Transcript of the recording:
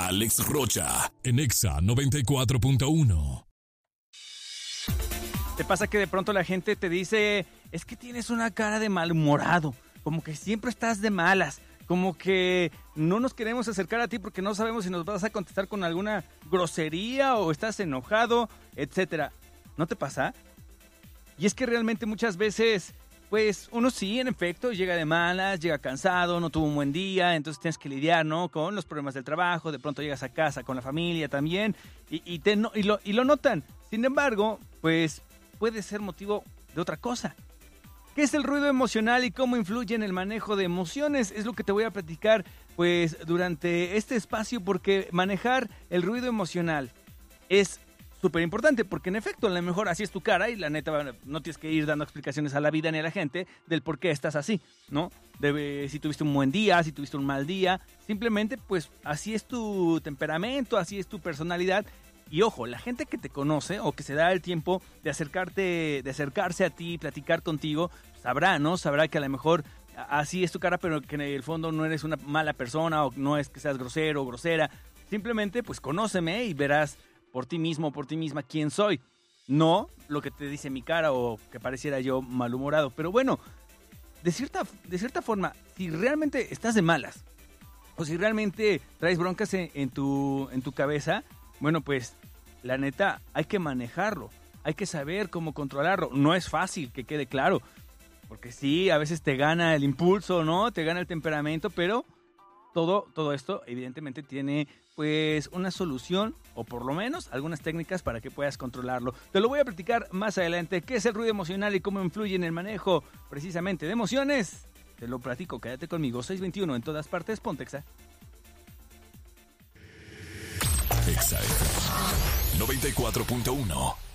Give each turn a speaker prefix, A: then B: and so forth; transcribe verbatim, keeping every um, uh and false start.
A: Alex Rocha, en Exa noventa y cuatro punto uno.
B: ¿Te pasa que de pronto la gente te dice, es que tienes una cara de malhumorado, como que siempre estás de malas, como que no nos queremos acercar a ti porque no sabemos si nos vas a contestar con alguna grosería o estás enojado, etcétera? ¿No te pasa? Y es que realmente muchas veces, pues uno sí, en efecto, llega de malas, llega cansado, no tuvo un buen día, entonces tienes que lidiar, ¿no?, con los problemas del trabajo, de pronto llegas a casa con la familia también, y, y, te, no, y, lo, y lo notan. Sin embargo, pues puede ser motivo de otra cosa. ¿Qué es el ruido emocional y cómo influye en el manejo de emociones? Es lo que te voy a platicar, pues, durante este espacio, porque manejar el ruido emocional es súper importante, porque en efecto, a lo mejor así es tu cara y la neta no tienes que ir dando explicaciones a la vida ni a la gente del por qué estás así, ¿no? De, si tuviste un buen día, si tuviste un mal día, simplemente pues así es tu temperamento, así es tu personalidad. Y ojo, la gente que te conoce o que se da el tiempo de acercarte, de acercarse a ti, platicar contigo, sabrá, ¿no? Sabrá que a lo mejor así es tu cara, pero que en el fondo no eres una mala persona o no es que seas grosero o grosera. Simplemente, pues conóceme y verás por ti mismo o por ti misma quién soy. No lo que te dice mi cara o que pareciera yo malhumorado. Pero bueno, de cierta, de cierta forma, si realmente estás de malas o si realmente traes broncas en, en, tu, en tu cabeza, bueno, pues la neta hay que manejarlo. Hay que saber cómo controlarlo. No es fácil, que quede claro. Porque sí, a veces te gana el impulso, ¿no? Te gana el temperamento, pero todo, todo esto evidentemente tiene pues una solución o por lo menos algunas técnicas para que puedas controlarlo. Te lo voy a platicar más adelante. ¿Qué es el ruido emocional y cómo influye en el manejo precisamente de emociones? Te lo platico, quédate conmigo. seis veintiuno en todas partes, ponte Exa.
A: Exa noventa y cuatro punto uno.